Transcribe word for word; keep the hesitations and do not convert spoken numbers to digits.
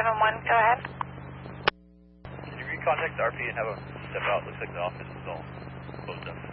seven one, go ahead. Can you recontact R P and have a step out? Looks like the office is all closed up.